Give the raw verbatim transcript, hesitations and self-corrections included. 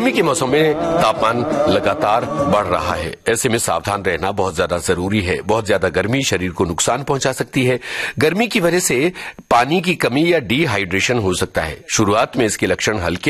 गर्मी के मौसम में तापमान लगातार बढ़ रहा है। ऐसे में सावधान रहना बहुत ज्यादा जरूरी है। बहुत ज्यादा गर्मी शरीर को नुकसान पहुंचा सकती है। गर्मी की वजह से पानी की कमी या डिहाइड्रेशन हो सकता है। शुरुआत में इसके लक्षण हल्के